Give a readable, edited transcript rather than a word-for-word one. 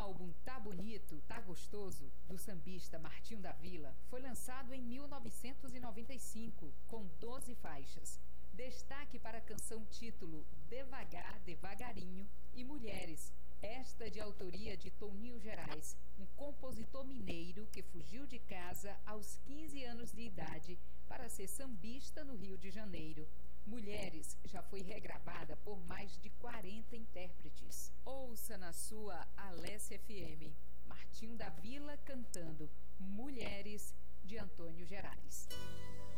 álbum Tá Bonito, Tá Gostoso, do sambista Martinho da Vila, foi lançado em 1995, com 12 faixas. Destaque para a canção título Devagar, Devagarinho e Mulheres, esta de autoria de Toninho Gerais, um compositor mineiro que fugiu de casa aos 15 anos de idade para ser sambista no Rio de Janeiro. Mulheres já foi regravada por mais de 40 intérpretes. Ouça na sua Alessia FM, Martinho da Vila cantando Mulheres, de Antônio Gerais.